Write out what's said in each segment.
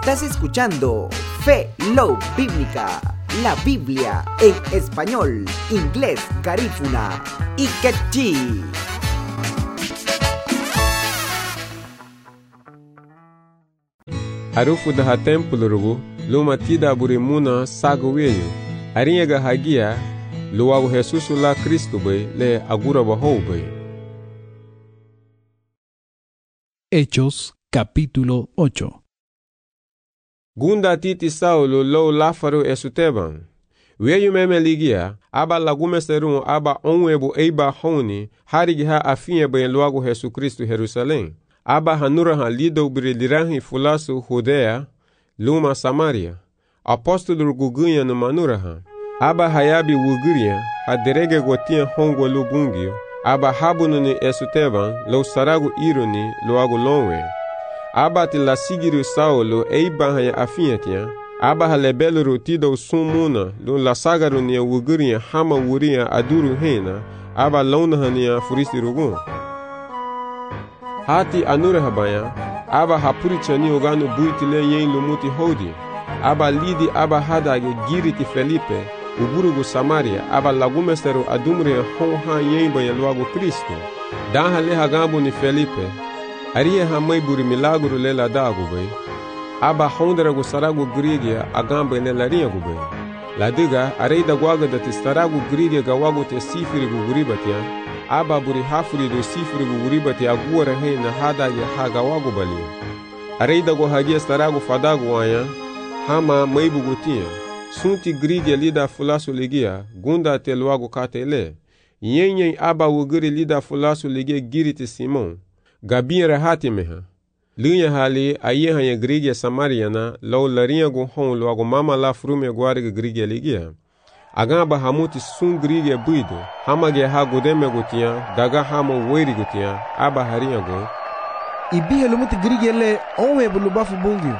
Estás escuchando Fe Love Bíblica, la Biblia en español, inglés, garífuna y quechí. Harufu daha templo rugu, luma tida burimuna sagoweyo. Arinyaga hagia, luagu Jesus la Cristo bay, le agura bahou bay. Hechos capítulo 8. Gunda titi Saulo lo lafaro esuteban. Weyu meme ligia, aba lagume serun aba onwebu eiba honi, harigiha afinye bay luagu Jesus Cristo Jerusalém. Aba hanuraha lido brilirahi fulasu Judea, luma Samaria. Apóstolo gugunha no manuraha. Aba hayabi wuguria, haderege gotia hongo lubungio. Aba habununi esuteban, lo saragu ironi, loagu lonwe. Aba ti la sigiru Saulo eiba haya afinyatia. Aba halebelu rotido sumuna, lo la sagarunia wuguria hama wuria aduru hena. Aba launahania furisi rugun. Hati anure habaya, aba hapuri chani ogano buitile yen lumuti hodi. Aba lidi aba hadage giriti Felipe, uburugu Samaria, aba lagumesteru adumre honha yen bayaluago Cristo. Dan hale hagambo ni Felipe, arie hamai buri milagro lela dago bay. Aba honderago sarago grigia agambe lela riago bay. La diga areida guaga da tistarago grigia gawago te sifirigo guribatia. Aba buri hafuri do sifuri guribati agura hena hada ya haga wago bali. Areida go hagia starago fadago wanya, hama maibu gutia. Sunti gridia lida fulasu ligia, gunda te luago katele. Yenyen aba wuguri lida fulasu ligia giriti Simon. Gabin rahati meha. Lunya hali ayeha ya grigia Samariana, lau larinha go hon luago mama la frume guariga grigia ligia. Agamba hamuti sun grigia buido, hamage ha godeme gotia, daga hamo weiri gotia, aba harinha go. Ibihe lumuti grigia le onwe bulubafu bungi.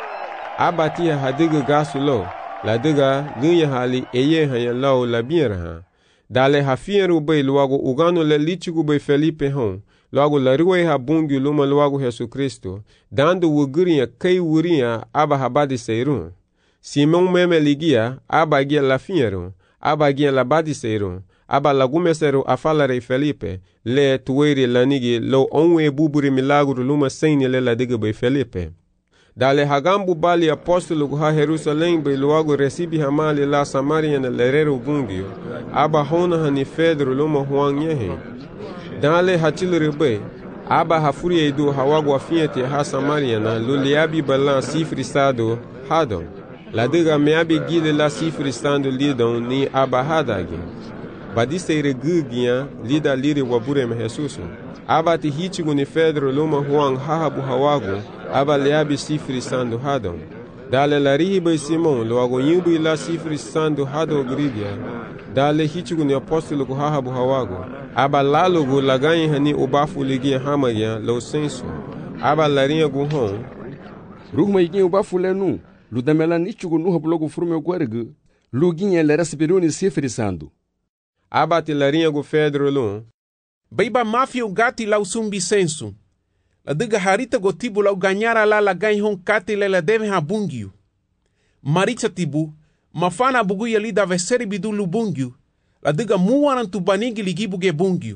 Aba tia hadiga gasu lo, la diga lunya hali eye hanya lau la biera ha. Dale hafieru bay luago ugano le lichigu bay Felipe hon, luago la ruwe ha bungi luma luago Jesus Cristo, dando wuguria kei wuria aba habadi seirun. Simon meme ligia, aba gia la finero, aba gia la badisero, aba lagumesero afalare Felipe, le tueri lanigi lo onwe buburi milagro luma seini le la diga bay Felipe. Dale hagambu bali apostolo guha Jerusalém bay luago recibi hamali la Samaria na lerero bungio, aba hona hani Pedro luma huang yehe. Dale hachilere bay, aba hafuri edu hawago afiete ha Samaria na luliabi balan sifri sado hadon. La diga meabi gile la sifri stando lidon ni aba hadagi. Badiseire gugia lida liri wabure me Jesusu. Aba ti hichigu ni Pedro luma huang hahabu hawago, aba leabi sifri stando hadon. Dale la rihiba Simon luago nyubu la sifri stando hado grigia. Dale hichigu ni apostolo ku hahabu hawago. Aba lalugu laganyi hani ubafu ligia hamagia lo sensu. Aba larinha guhon. Ruhma igi ubafu lenu. Ludamela nichugu nuha blogo frume guargu. Luginha lera sibiruni sifrisando. Aba ti larinha gu Pedro lun. Baiba mafia ugati lau sumbi sensu. La diga harita go tibu lau ganyara la ganyi hon kati la deve ha bungio. Maritza tibu, mafana buguya lida veseri bidu lu bungio. La diga muwaran tu banigi ligibu ge bungio.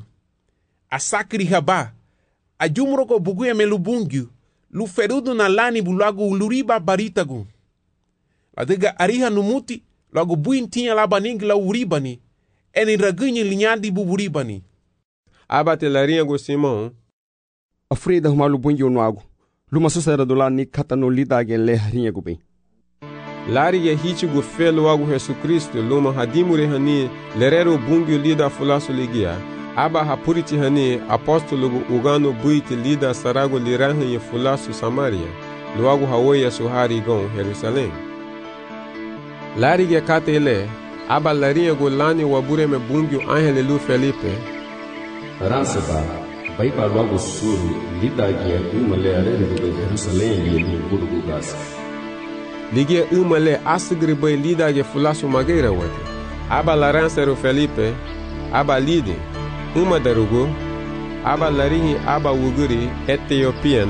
Asakri haba. Ajumro go buguya me lu bungio. Lu ferudu na lani bulagu uluriba baritagu. La diga ariha numuti, lagu buin tinha la baningi la uribani, eni ragunyi linyadi buburibani. Aba te larinha go Simon. Afrida humalu bungi onuago. Luma susera do la ni kata no lida agen le harinha go bem. Lari ya hichi go felo ago Jesus Cristo, luma hadimure hani, lerero bungi lida fulasu ligia. Aba hapuriti hani, apostolo go ugano buiti lida sarago lirahan fulasu Samaria, luago hawoya suhari gon Jerusalém. Lari ya katele, aba larinha go lani wabure me bungio angele lu Felipe. Ranseba, baiba logo suru, lida gia umale arere do Jerusalém li burugu gasa. Ligia umale asgri bay lida ge fulasu mageira wate. Aba laransero Felipe, aba lide, uma darugo, aba larinhi aba wuguri Ethiopian